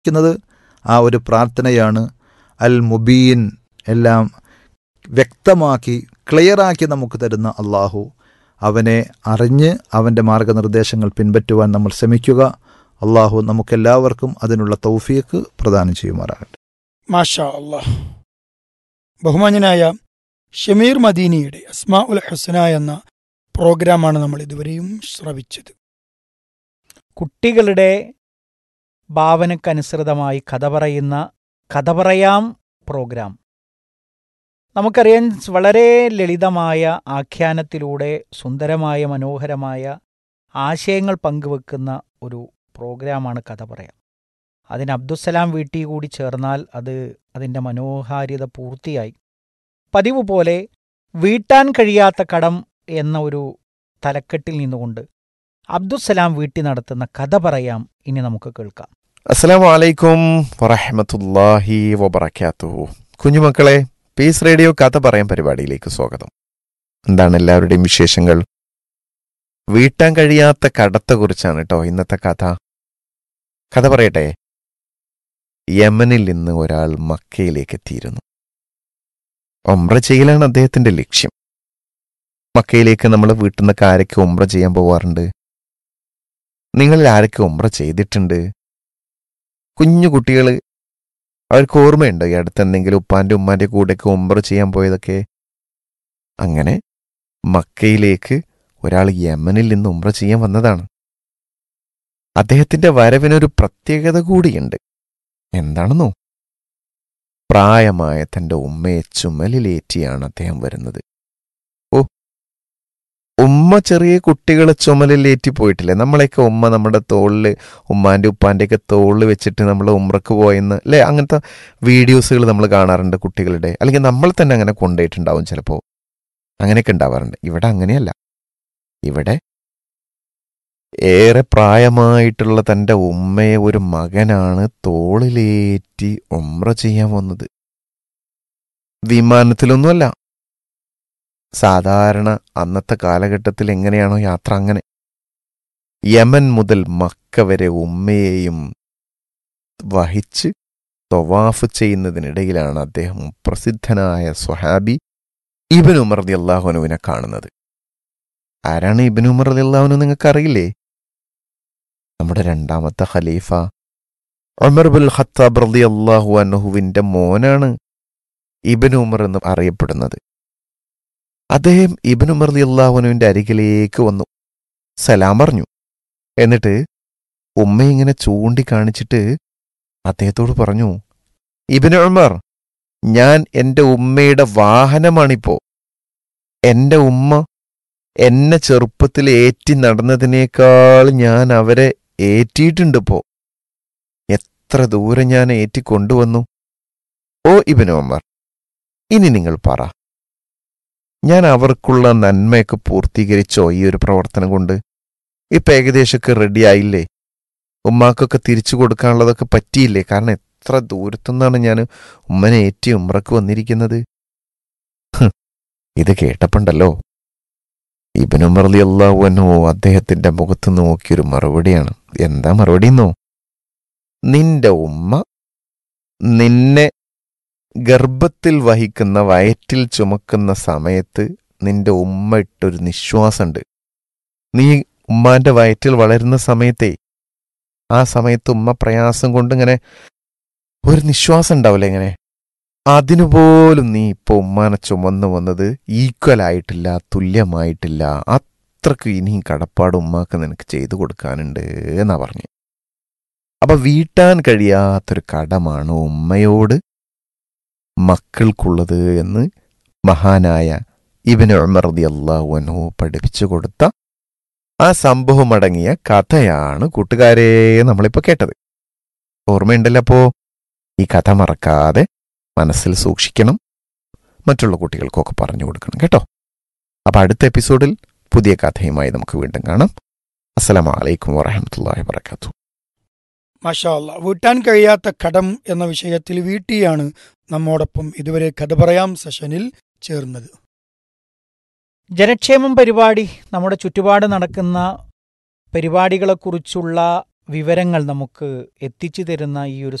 ക്കുന്നത് ആ ഒരു പ്രാർത്ഥനയാണ്. അൽ മുബീൻ, എല്ലാം വ്യക്തമാക്കി ക്ലിയറാക്കി നമുക്ക് തരുന്ന അള്ളാഹു, അവനെ അറിഞ്ഞ് അവൻ്റെ മാർഗനിർദ്ദേശങ്ങൾ പിൻപറ്റുവാൻ നമ്മൾ ശ്രമിക്കുക. അള്ളാഹു നമുക്കെല്ലാവർക്കും അതിനുള്ള തൗഫീഖ് പ്രദാനം ചെയ്യുമാറാകട്ടെ. മാഷാ അല്ലാഹ്. ബഹുമാന്യനായ ഷമീർ മദീനിയുടെ അസ്മാ ഉൽ ഹുസ്ന എന്ന പ്രോഗ്രാമാണ് നമ്മൾ ഇതുവരെയും ശ്രവിച്ചത്. കുട്ടികളുടെ ഭാവനക്കനുസൃതമായി കഥ പറയാം പ്രോഗ്രാം. നമുക്കറിയാം, വളരെ ലളിതമായ ആഖ്യാനത്തിലൂടെ സുന്ദരമായ മനോഹരമായ ആശയങ്ങൾ പങ്കുവെക്കുന്ന ഒരു പ്രോഗ്രാമാണ് കഥ പറയാം. അതിന് അബ്ദുസ്സലാം വീട്ടി കൂടി ചേർന്നാൽ അതിൻ്റെ മനോഹാരിത പൂർത്തിയായി. പതിവ് പോലെ വീട്ടാൻ കഴിയാത്ത കടം എന്ന ഒരു തലക്കെട്ടിൽ നിന്നുകൊണ്ട് അബ്ദുസ്സലാം വീട്ടി നടത്തുന്ന കഥ പറയാം ഇനി നമുക്ക് കേൾക്കാം. അസ്സലാമു അലൈക്കും വറഹ്മത്തുള്ളാഹി വബറകാതുഹു. കുഞ്ഞുമക്കളെ, പീസ് റേഡിയോ കഥ പറയാൻ പരിപാടിയിലേക്ക് സ്വാഗതം. എന്താണ് എല്ലാവരുടെയും വിശേഷങ്ങൾ? വീട്ടാൻ കഴിയാത്ത കടത്തെക്കുറിച്ചാണ് കേട്ടോ ഇന്നത്തെ കഥ. കഥ പറയട്ടെ. യമനിൽ നിന്ന് ഒരാൾ മക്കയിലേക്ക് എത്തിയിരുന്നു. ഉംറ ചെയ്യലാണ് അദ്ദേഹത്തിന്റെ ലക്ഷ്യം. മക്കയിലേക്ക് നമ്മൾ വീട്ടിൽ നിന്നൊക്കെ ആരൊക്കെ ഉംറ ചെയ്യാൻ പോവാറുണ്ട്? നിങ്ങളിൽ ആരൊക്കെ ഉംറ ചെയ്തിട്ടുണ്ട്? കുഞ്ഞു കുട്ടികൾ, അവർക്ക് ഓർമ്മയുണ്ടോ ഈ അടുത്തെന്തെങ്കിലും ഉപ്പാൻ്റെ ഉമ്മാൻ്റെ കൂടെയൊക്കെ ഉംറ ചെയ്യാൻ പോയതൊക്കെ? അങ്ങനെ മക്കയിലേക്ക് ഒരാൾ യമനിൽ നിന്ന് ഉംറ ചെയ്യാൻ വന്നതാണ്. അദ്ദേഹത്തിന്റെ വരവിനൊരു പ്രത്യേകത കൂടിയുണ്ട്. എന്താണെന്നോ? പ്രായമായ തൻ്റെ ഉമ്മയെ ചുമലിലേറ്റിയാണ് അദ്ദേഹം വരുന്നത്. ഉമ്മ ചെറിയ കുട്ടികളെ ചുമലിലേറ്റി പോയിട്ടില്ലേ? നമ്മളെയൊക്കെ ഉമ്മ നമ്മുടെ തോളിൽ, ഉമ്മാൻ്റെ ഉപ്പാൻ്റെയൊക്കെ തോളിൽ വെച്ചിട്ട് നമ്മൾ ഉമ്രക്ക് പോയെന്ന് അല്ലേ? അങ്ങനത്തെ വീഡിയോസുകൾ നമ്മൾ കാണാറുണ്ട് കുട്ടികളുടെ. അല്ലെങ്കിൽ നമ്മൾ തന്നെ അങ്ങനെ കൊണ്ടുപോയിട്ടുണ്ടാവും ചിലപ്പോൾ. അങ്ങനെയൊക്കെ ഉണ്ടാവാറുണ്ട്. ഇവിടെ അങ്ങനെയല്ല. ഇവിടെ ഏറെ പ്രായമായിട്ടുള്ള തൻ്റെ ഉമ്മയെ ഒരു മകനാണ് തോളിലേറ്റി ഉമ്ര ചെയ്യാൻ വന്നത്. വിമാനത്തിലൊന്നുമല്ല. സാധാരണ അന്നത്തെ കാലഘട്ടത്തിൽ എങ്ങനെയാണോ യാത്ര, അങ്ങനെ യമൻ മുതൽ മക്ക വരെ ഉമ്മയെയും വഹിച്ച് തവാഫ് ചെയ്യുന്നതിനിടയിലാണ് അദ്ദേഹം പ്രസിദ്ധനായ സ്വഹാബി ഇബ്നു ഉമർ റളിയല്ലാഹു അൻഹുവിനെ കാണുന്നത്. ആരാണ് ഇബ്നു ഉമർ റളിയല്ലാഹു അൻഹു? നിങ്ങൾക്കറിയില്ലേ? നമ്മുടെ രണ്ടാമത്തെ ഖലീഫ ഉമർ ബിൻ ഖത്താബ് റളിയല്ലാഹു അൻഹുവിന്റെ മോനാണ് ഇബ്നു ഉമർ എന്ന് അറിയപ്പെടുന്നത്. അദ്ദേഹം ഇബ്നു ഉമർ റളിയല്ലാഹു അൻഹുവിന്റെ അരികിലേക്ക് വന്നു, സലാം പറഞ്ഞു. എന്നിട്ട് ഉമ്മ ഇങ്ങനെ ചൂണ്ടിക്കാണിച്ചിട്ട് അദ്ദേഹത്തോട് പറഞ്ഞു, ഇബ്നു ഉമർ, ഞാൻ എൻ്റെ ഉമ്മയുടെ വാഹനമാണിപ്പോ. എൻ്റെ ഉമ്മ എന്നെ ചെറുപ്പത്തിൽ ഏറ്റി നടന്നതിനേക്കാൾ ഞാൻ അവരെ ഏറ്റിയിട്ടുണ്ടിപ്പോ. എത്ര ദൂരം ഞാൻ ഏറ്റിക്കൊണ്ടുവന്നു. ഓ ഇബ്നു ഉമർ, ഇനി നിങ്ങൾ പറ, ഞാൻ അവർക്കുള്ള നന്മയൊക്കെ പൂർത്തീകരിച്ചോ ഈ ഒരു പ്രവർത്തനം കൊണ്ട്? ഇപ്പം ഏകദേശമൊക്കെ റെഡിയായില്ലേ? ഉമ്മാക്കൊക്കെ തിരിച്ചു കൊടുക്കാനുള്ളതൊക്കെ പറ്റിയില്ലേ? കാരണം എത്ര ദൂരത്തുനിന്നാണ് ഞാൻ ഉമ്മനെ ഏറ്റി ഉമ്രക്ക് വന്നിരിക്കുന്നത്. ഇത് കേട്ടപ്പോണ്ടല്ലോ ഇബ്നു ഉമർ റളിയല്ലാഹു അൻഹു അദ്ദേഹത്തിന്റെ മുഖത്ത് നോക്കിയൊരു മറുപടിയാണ്. എന്താ മറുപടി എന്നോ? നിന്റെ ഉമ്മ നിന്നെ ഗർഭത്തിൽ വഹിക്കുന്ന, വയറ്റിൽ ചുമക്കുന്ന സമയത്ത് നിന്റെ ഉമ്മ ഇട്ടൊരു നിശ്വാസമുണ്ട്. നീ ഉമ്മാന്റെ വയറ്റിൽ വളരുന്ന സമയത്തേ, ആ സമയത്ത് ഉമ്മ പ്രയാസം കൊണ്ട് ഇങ്ങനെ ഒരു നിശ്വാസം ഉണ്ടാവില്ല ഇങ്ങനെ, അതിനുപോലും നീ ഇപ്പോൾ ഉമ്മാനെ ചുമന്നു വന്നത് ഈക്വലായിട്ടില്ല, തുല്യമായിട്ടില്ല. അത്രക്ക് ഇനിയും കടപ്പാട് ഉമ്മാക്ക് നിനക്ക് ചെയ്തു കൊടുക്കാനുണ്ട് എന്നാ പറഞ്ഞു. അപ്പൊ വീട്ടാൻ കഴിയാത്തൊരു കടമാണ് ഉമ്മയോട് മക്കൾക്കുള്ളത് എന്ന് മഹാനായ ഇബ്നു ഉമർ റളിയല്ലാഹു അൻഹു പഠിപ്പിച്ചു കൊടുത്ത ആ സംഭവമടങ്ങിയ കഥയാണ് കൂട്ടുകാരെ നമ്മളിപ്പോൾ കേട്ടത്. ഓർമ്മയുണ്ടല്ലോ? അപ്പോ ഈ കഥ മറക്കാതെ മനസ്സിൽ സൂക്ഷിക്കണം, മറ്റുള്ള കുട്ടികൾക്കൊക്കെ പറഞ്ഞു കൊടുക്കണം കേട്ടോ. അപ്പൊ അടുത്ത എപ്പിസോഡിൽ പുതിയ കഥയുമായി നമുക്ക് വീണ്ടും കാണാം. അസ്സലാമു അലൈക്കും വറഹ്മത്തുള്ളാഹി വബറകാതുഹു. മാഷാ അല്ലാ. വീട്ടാൻ കഴിയാത്ത കടം എന്ന വിഷയത്തിൽ വീട്ടിയാണ് നമ്മോടൊപ്പം ഇതുവരെ കഥ പറയാം സെഷനിൽ ചേർന്നത്. ജനക്ഷേമം പരിപാടി, നമ്മുടെ ചുറ്റുപാട് നടക്കുന്ന പരിപാടികളെക്കുറിച്ചുള്ള വിവരങ്ങൾ നമുക്ക് എത്തിച്ചു തരുന്ന ഈ ഒരു